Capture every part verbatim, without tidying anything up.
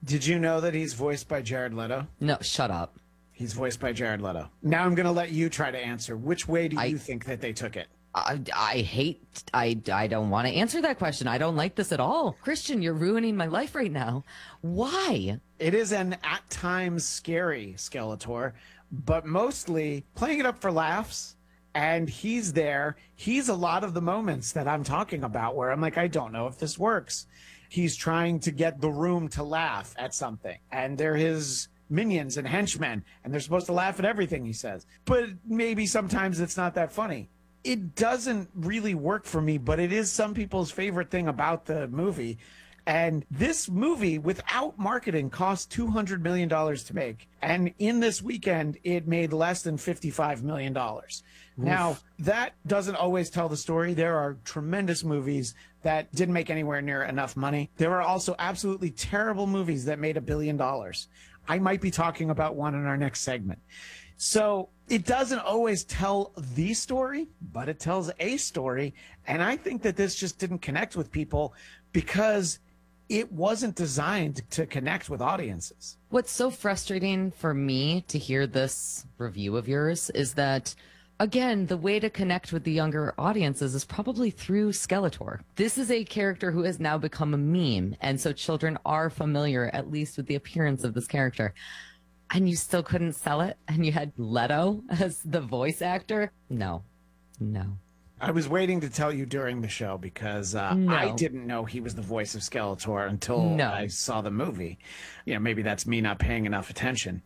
Did you know that he's voiced by Jared Leto? No, shut up. He's voiced by Jared Leto. Now I'm going to let you try to answer. Which way do you I, think that they took it? I, I hate, I, I don't want to answer that question. I don't like this at all. Christian, you're ruining my life right now. Why? It is an at times scary Skeletor, but mostly playing it up for laughs. And he's there. He's a lot of the moments that I'm talking about where I'm like, I don't know if this works. He's trying to get the room to laugh at something. And they're his minions and henchmen, and they're supposed to laugh at everything he says. But maybe sometimes it's not that funny. It doesn't really work for me, but it is some people's favorite thing about the movie. And this movie, without marketing, cost two hundred million dollars to make. And in this weekend, it made less than fifty-five million dollars. Oof. Now, that doesn't always tell the story. There are tremendous movies that didn't make anywhere near enough money. There are also absolutely terrible movies that made a billion dollars. I might be talking about one in our next segment. So it doesn't always tell the story, but it tells a story. And I think that this just didn't connect with people because it wasn't designed to connect with audiences. What's so frustrating for me to hear this review of yours is that, again, the way to connect with the younger audiences is probably through Skeletor. This is a character who has now become a meme, and so children are familiar, at least with the appearance of this character. And you still couldn't sell it? And you had Leto as the voice actor? No. No. I was waiting to tell you during the show because uh, no. I didn't know he was the voice of Skeletor until no. I saw the movie. You know, maybe that's me not paying enough attention.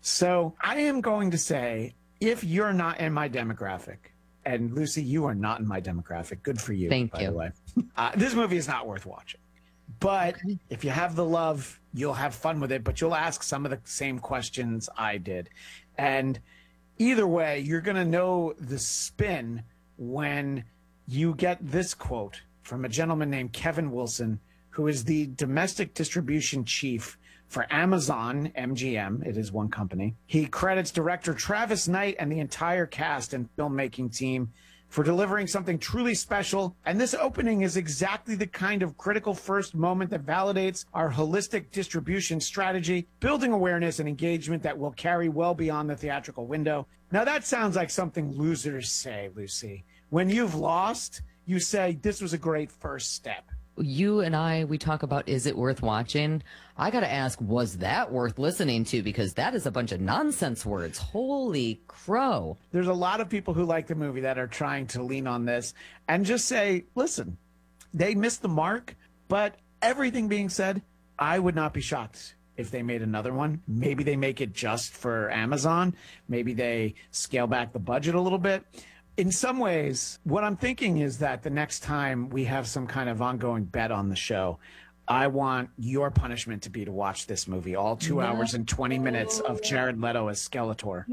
So I am going to say, if you're not in my demographic, and Lucy, you are not in my demographic. Good for you, Thank by you. the way. Uh, this movie is not worth watching. But okay. if you have the love, you'll have fun with it, but you'll ask some of the same questions I did. And either way, you're going to know the spin when you get this quote from a gentleman named Kevin Wilson, who is the domestic distribution chief for Amazon M G M. It is one company. He credits director Travis Knight and the entire cast and filmmaking team for delivering something truly special. And this opening is exactly the kind of critical first moment that validates our holistic distribution strategy, building awareness and engagement that will carry well beyond the theatrical window. Now that sounds like something losers say, Lucy. When you've lost, you say, this was a great first step. You and I, we talk about, is it worth watching? I got to ask, was that worth listening to? Because that is a bunch of nonsense words. Holy crow. There's a lot of people who like the movie that are trying to lean on this and just say, listen, they missed the mark. But everything being said, I would not be shocked if they made another one. Maybe they make it just for Amazon. Maybe they scale back the budget a little bit. In some ways, what I'm thinking is that the next time we have some kind of ongoing bet on the show, I want your punishment to be to watch this movie, all two no. hours and twenty minutes of Jared Leto as Skeletor.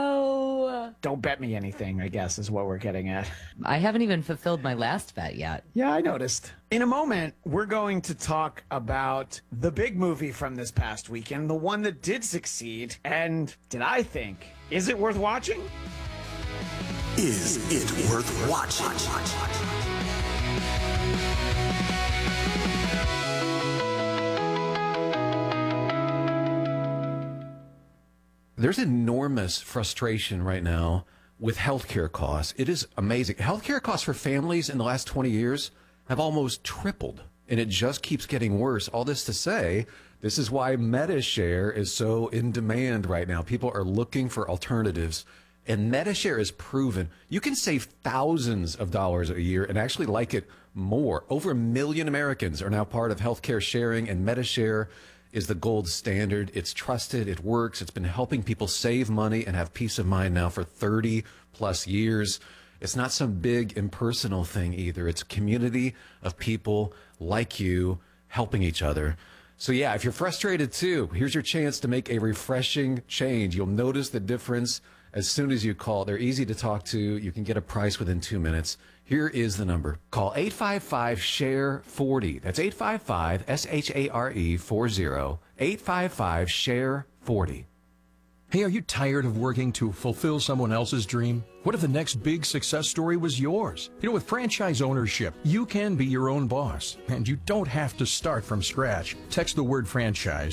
No. Don't bet me anything, I guess, is what we're getting at. I haven't even fulfilled my last bet yet. Yeah, I noticed. In a moment, we're going to talk about the big movie from this past weekend, the one that did succeed. And did I think, is it worth watching? Is it worth watching? There's enormous frustration right now with healthcare costs. It is amazing. Healthcare costs for families in the last twenty years have almost tripled, and it just keeps getting worse. All this to say, this is why MediShare is so in demand right now. People are looking for alternatives. And MediShare is proven you can save thousands of dollars a year and actually like it more. Over a million Americans are now part of healthcare sharing, and MediShare is the gold standard. It's trusted. It works. It's been helping people save money and have peace of mind now for thirty plus years. It's not some big impersonal thing either. It's a community of people like you helping each other. So yeah, if you're frustrated too, here's your chance to make a refreshing change. You'll notice the difference as soon as you call. They're easy to talk to. You can get a price within two minutes. Here is the number. Call eight five five, S H A R E, forty. That's eight five five, S H A R E, forty. eight five five, S H A R E, forty. Hey, are you tired of working to fulfill someone else's dream? What if the next big success story was yours? You know, with franchise ownership, you can be your own boss, and you don't have to start from scratch. Text the word franchise